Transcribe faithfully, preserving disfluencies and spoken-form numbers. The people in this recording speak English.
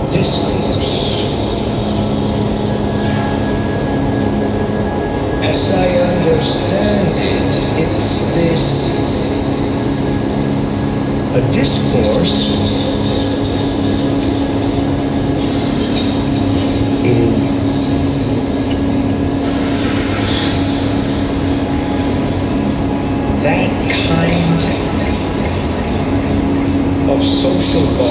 discourse. As I understand it, it's this, a discourse is that kind of social bond